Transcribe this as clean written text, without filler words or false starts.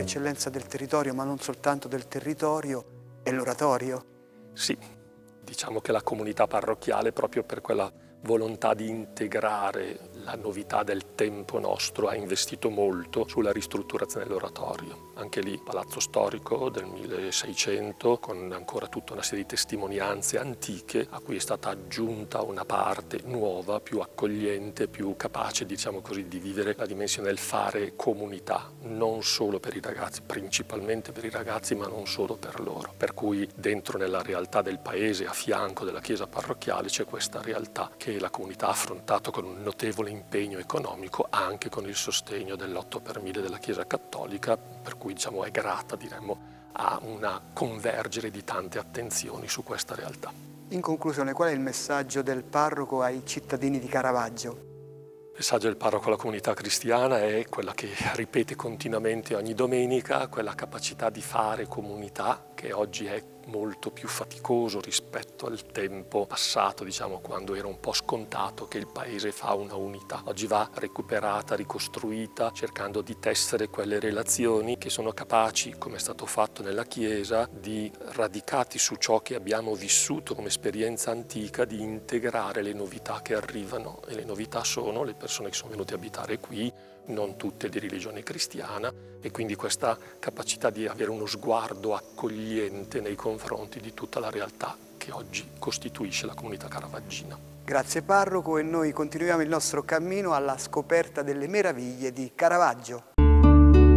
eccellenza del territorio, ma non soltanto del territorio, è l'oratorio? Sì, diciamo che la comunità parrocchiale, proprio per quella volontà di integrare la novità del tempo nostro, ha investito molto sulla ristrutturazione dell'oratorio. Anche lì, palazzo storico del 1600, con ancora tutta una serie di testimonianze antiche, a cui è stata aggiunta una parte nuova, più accogliente, più capace, diciamo così, di vivere la dimensione del fare comunità, non solo per i ragazzi, principalmente per i ragazzi, ma non solo per loro. Per cui dentro nella realtà del paese, a fianco della chiesa parrocchiale, c'è questa realtà che la comunità ha affrontato con un notevole impegno economico, anche con il sostegno dell'8 per 1000 della Chiesa Cattolica, per cui diciamo è grata, diremmo, a una convergere di tante attenzioni su questa realtà. In conclusione, qual è il messaggio del parroco ai cittadini di Caravaggio? Il messaggio del parroco alla comunità cristiana è quella che ripete continuamente ogni domenica, quella capacità di fare comunità che oggi è molto più faticoso rispetto al tempo passato, diciamo, quando era un po' scontato che il paese fa una unità. Oggi va recuperata, ricostruita, cercando di tessere quelle relazioni che sono capaci, come è stato fatto nella Chiesa, di, radicati su ciò che abbiamo vissuto come esperienza antica, di integrare le novità che arrivano. E le novità sono le persone che sono venute a abitare qui, non tutte di religione cristiana, e quindi questa capacità di avere uno sguardo accogliente nei confronti di tutta la realtà che oggi costituisce la comunità caravaggina. Grazie parroco, e noi continuiamo il nostro cammino alla scoperta delle meraviglie di Caravaggio.